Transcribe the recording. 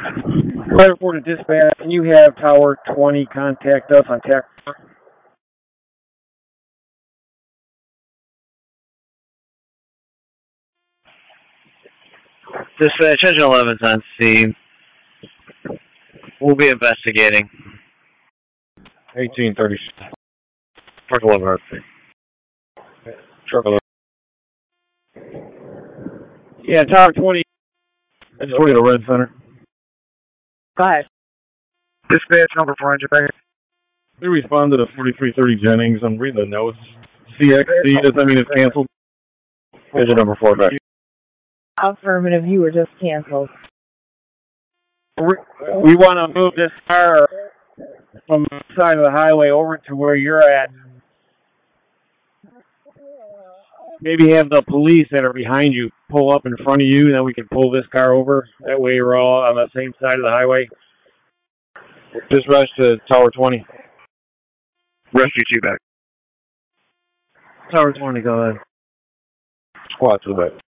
Fire report to dispatch. Can you have Tower 20 contact us on TAC? Dispatch, Engine 11's on scene. We'll be investigating. 1830. Truck 11 on scene. Truck 11. Yeah, Tower 20. I just went to the Red Center. Go ahead. Dispatch, number 400 back. They responded to 4330 Jennings. I'm reading the notes. CXC, does that mean it's canceled? Engine number 4 back. Affirmative, you were just canceled. We want to move this car from the side of the highway over to where you're at. Maybe have the police that are behind you pull up in front of you, and then we can pull this car over. That way we're all on the same side of the highway. Dispatch to Tower 20. Rescue 2 back. Tower 20, go ahead. Squad 2 back.